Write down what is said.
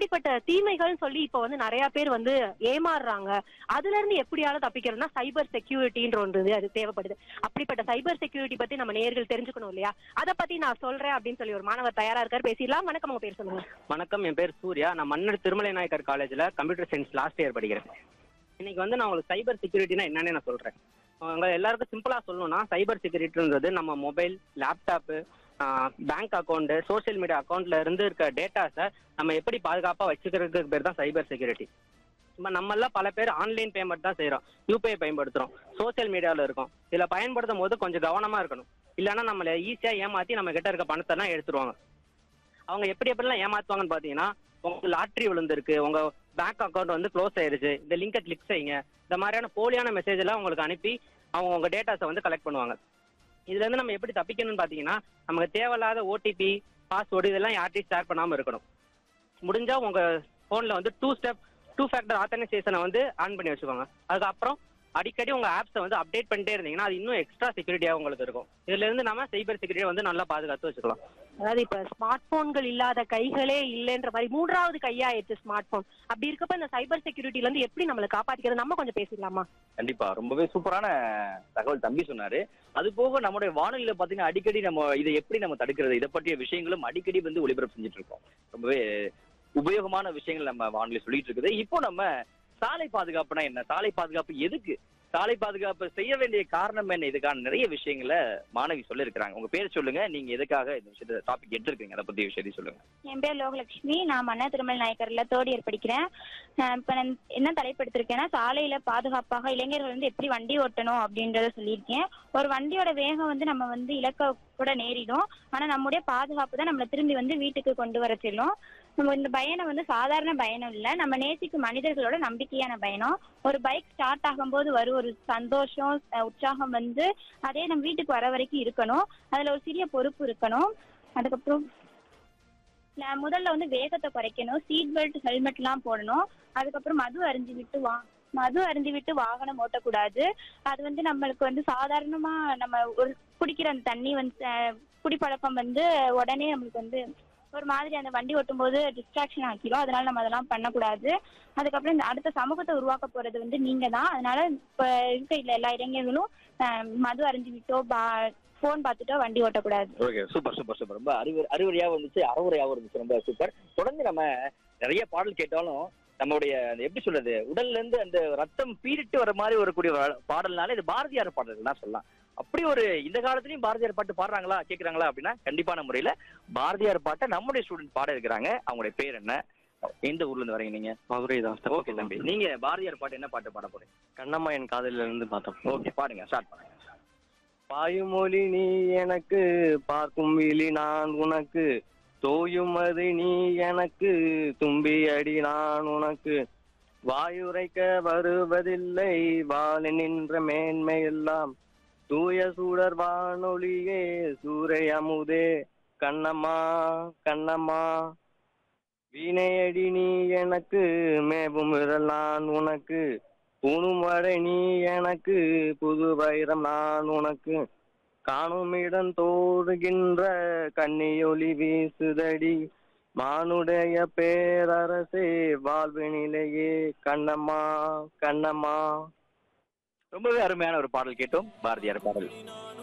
இப்படிப்பட்ட தீமைகள்னு சொல்லி இப்ப வந்து நிறைய பேர் வந்து ஏமாறுறாங்க. அதுல இருந்து எப்படியாவது தப்பிக்கிறதுனா சைபர் செக்யூரிட்டின்ற ஒன்று அது தேவைப்படுது. அப்படிப்பட்ட சைபர் செக்யூரிட்டி பத்தி நம்ம நேயர்கள் தெரிஞ்சுக்கணும் இல்லையா? அத பத்தி நான் சொல்றேன் அப்படின்னு சொல்லி ஒரு மாணவர் தயாரா இருக்காரு. பேசிடலாம். வணக்கம், உங்க பேர் சொல்லுங்க. வணக்கம், என் பேர் சூர்யா. நான் மன்னர் திருமலை நாயக்கர் காலேஜ்ல கம்ப்யூட்டர் சயின்ஸ் லாஸ்ட் இயர் படிக்கிறேன். இன்னைக்கு வந்து நான் உங்களுக்கு சைபர் செக்யூரிட்டினா என்னன்னு நான் சொல்றேன். உங்க எல்லாருக்கும் சிம்பிளா சொல்லணும்னா சைபர் செக்யூரிட்டின்றது நம்ம mobile, laptop, bank account, social media அக்கௌண்ட்ல இருந்து இருக்க டேட்டாஸை நம்ம எப்படி பாதுகாப்பா வச்சுக்கிறதுக்கு பேர் தான் சைபர் செக்யூரிட்டி. நம்மளாம் பல பேர் ஆன்லைன் பேமெண்ட் தான் செய்யறோம், யூபிஐ பயன்படுத்துறோம், சோசியல் மீடியாவில் இருக்கோம். இதில் பயன்படுத்தும் போது கொஞ்சம் கவனமா இருக்கணும். இல்லைன்னா நம்மளை ஈஸியா ஏமாத்தி நம்ம கிட்ட இருக்க பணத்தை எடுத்துருவாங்க. அவங்க எப்படிலாம் ஏமாத்துவாங்கன்னு பாத்தீங்கன்னா, உங்களுக்கு லாட்ரி விழுந்திருக்கு, உங்க பேங்க் அக்கௌண்ட் வந்து க்ளோஸ் ஆயிருச்சு, இந்த லிங்கை கிளிக் செய்யுங்க, இந்த மாதிரியான போலியான மெசேஜ் எல்லாம் உங்களுக்கு அனுப்பி அவங்க உங்க டேட்டாஸை வந்து கலெக்ட் பண்ணுவாங்க. இதுல இருந்து நம்ம எப்படி தப்பிக்கணும்னு பாத்தீங்கன்னா, நமக்கு தேவையில்லாத ஓடிபி, பாஸ்வேர்டு இதெல்லாம் யார்ட்டையும் ஷேர் பண்ணாம இருக்கணும். முடிஞ்சா உங்க போன்ல வந்து டூ ஃபேக்டர் ஆத்தனைசேஷனை வந்து ஆன் பண்ணி வச்சுக்கோங்க. அதுக்கப்புறம் அடிக்கடி உங்க ஆப்ஸை வந்து அப்டேட் பண்ணிட்டே இருந்தீங்கன்னா அது இன்னும் எக்ஸ்ட்ரா செக்யூரிட்டியாக உங்களுக்கு இருக்கும். இதுல இருந்து நம்ம சைபர் செக்யூரிட்டியை வந்து நல்லா பாதுகாத்து வச்சுக்கலாம். அதாவது இப்ப ஸ்மார்ட் போன்கள் இல்லாத கைகளே இல்லைன்ற மாதிரி மூன்றாவது கையாயிடுச்சு ஸ்மார்ட் போன். அப்படி இருக்கப்ப இந்த சைபர் செக்யூரிட்டில இருந்து எப்படி நம்மளை காப்பாத்திக்கிறது நம்ம கொஞ்சம் பேசிடலாமா? கண்டிப்பா, ரொம்பவே சூப்பரான தகவல் தம்பி சொன்னாரு. அது போக நம்முடைய வானொலியில பாத்தீங்கன்னா அடிக்கடி நம்ம இதை எப்படி நம்ம தடுக்கிறது, இதை பற்றிய விஷயங்களும் அடிக்கடி வந்து ஒளிபரப்பு செஞ்சுட்டு இருக்கோம். ரொம்பவே உபயோகமான விஷயங்கள் நம்ம வானொலி சொல்லிட்டு இருக்குது. இப்போ நம்ம சாலை பாதுகாப்புனா என்ன, சாலை பாதுகாப்பு எதுக்கு, சாலை பாதுகாப்பு செய்ய வேண்டிய காரணம் என்ன, இதுக்கான நிறைய விஷயங்களை மாணவி சொல்ல இருக்கிறாங்க. உங்க பேர் சொல்லுங்க, நீங்க எதுக்காக இந்த விஷயத்த டாபிக் எடுத்திருக்கீங்க, அதை பத்தி விஷயத்தையும் சொல்லுங்க. என் பேர் லோகலட்சுமி. நான் மன்னர் திருமல் நாயக்கர்ல 3rd இயர் படிக்கிறேன். இப்ப நான் என்ன தலைப்பு எடுத்திருக்கேன்னா, சாலையில பாதுகாப்பாக இளைஞர்கள் வந்து எப்படி வண்டி ஓட்டணும் அப்படின்றத சொல்லியிருக்கேன். ஒரு வண்டியோட வேகம் வந்து நம்ம வந்து இலக்க கூட நேரிடும், ஆனா நம்முடைய பாதுகாப்பு தான் நம்மளை திரும்பி வந்து வீட்டுக்கு கொண்டு வர செல்லும். நம்ம இந்த பயணம் வந்து சாதாரண பயணம் இல்லை, நம்ம நேசிக்கும் மனிதர்களோட நம்பிக்கையான பயணம். ஒரு பைக் ஸ்டார்ட் ஆகும்போது வரும் ஒரு சந்தோஷம், உற்சாகம் வந்து அதே நம்ம வீட்டுக்கு வர வரைக்கும் இருக்கணும். அதுல ஒரு சிறிய பொறுப்பு இருக்கணும். அதுக்கப்புறம் முதல்ல வந்து வேகத்தை குறைக்கணும், சீட் பெல்ட், ஹெல்மெட் எல்லாம் போடணும். அதுக்கப்புறம் மது அருந்தி விட்டு வாகனம் ஓட்டக்கூடாது. அது வந்து நம்மளுக்கு வந்து சாதாரணமா நம்ம ஒரு குடிக்கிற அந்த தண்ணி வந்து குடிப்பழக்கம் வந்து உடனே நம்மளுக்கு வந்து ஒரு மாதிரி அந்த வண்டி ஓட்டும் போது டிஸ்ட்ராக்ஷன் ஆக்கிடும். அதனால நம்ம அதெல்லாம் பண்ணக்கூடாது. அதுக்கப்புறம் இந்த அடுத்த சமூகத்தை உருவாக்க போறது வந்து நீங்க தான். அதனால இப்ப இருக்க எல்லா இளைஞர்களும் மது அருந்தி விட்டோ போன் பார்த்துட்டோ வண்டி ஓட்டக்கூடாது. Okay, super super super. ரொம்ப அறிவுரையாவும் இருந்துச்சு, அறவுரையாவும் இருந்துச்சு. ரொம்ப சூப்பர். தொடர்ந்து நம்ம நிறைய பாடல் கேட்டாலும் நம்மளுடைய எப்படி சொல்றது, உடல்ல இருந்து அந்த ரத்தம் பீரிட்டு வர மாதிரி வரக்கூடிய பாடல்னால இது பாரதியார் பாடல்கள் தான் சொல்லலாம். அப்படி ஒரு இந்த காலத்துலயும் பாரதியார் பாட்டு பாடுறாங்களா, கேட்கறாங்களா அப்படின்னா கண்டிப்பான முறையில பாரதியார் பாட்டை நம்முடைய ஸ்டூடெண்ட் பாட இருக்கிறாங்க. அவங்களுடைய பேர் என்ன, எந்த ஊர்ல இருந்து வரீங்க நீங்க? மதுரை தான். ஓகே தம்பி, நீங்க பாரதியார் பாட்டு என்ன பாட்டு பாட போறீங்க? கண்ணம்மா என் காதலில இருந்து பார்த்தோம். ஓகே, பாடுங்க, ஸ்டார்ட் பண்ணுங்க. பாயுமொழி நீ எனக்கு, பார்க்கும் விழி நான் உனக்கு, தோயுமது நீ எனக்கு, தும்பி அடி நான் உனக்கு, வாயுரைக்க வருவதில்லை வாழ நின்ற மேன்மை எல்லாம், தூய சூடர் வானொலியே சூரிய அமுதே கண்ணம்மா கண்ணம்மா, வீணையடி நீ எனக்கு, மேவும் விரல் நான் உனக்கு, பூணும் வரை நீ எனக்கு, புது வைரம் நான் உனக்கு, காணும் இடம் தோடுகின்ற கன்னியொளி வீசுதடி, மானுடைய பேரரசே வாழ்வு நிலையே கண்ணம்மா கண்ணம்மா. ரொம்பவே அருமையான ஒரு பாடல் கேட்டோம், பாரதியார் பாடல்.